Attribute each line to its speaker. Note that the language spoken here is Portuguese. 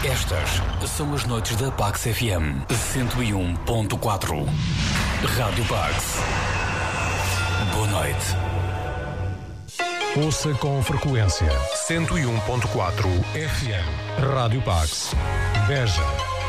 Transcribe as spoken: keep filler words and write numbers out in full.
Speaker 1: Estas são as noites da Pax F M cento e um ponto quatro. Rádio Pax. Boa noite.
Speaker 2: Ouça com frequência cento e um ponto quatro F M. Rádio Pax. Beja.